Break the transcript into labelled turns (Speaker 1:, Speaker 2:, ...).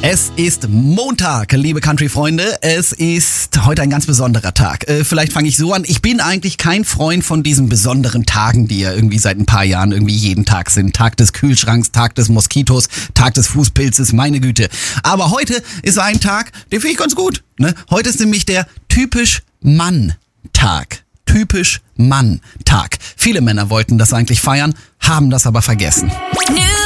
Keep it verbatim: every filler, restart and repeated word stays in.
Speaker 1: Es ist Montag, liebe Country-Freunde. Es ist heute ein ganz besonderer Tag. Äh, vielleicht fange ich so an. Ich bin eigentlich kein Freund von diesen besonderen Tagen, die ja irgendwie seit ein paar Jahren irgendwie jeden Tag sind. Tag des Kühlschranks, Tag des Moskitos, Tag des Fußpilzes, meine Güte. Aber heute ist ein Tag, den finde ich ganz gut. Ne? Heute ist nämlich der typisch Mann-Tag. Typisch Mann-Tag. Viele Männer wollten das eigentlich feiern, haben das aber vergessen.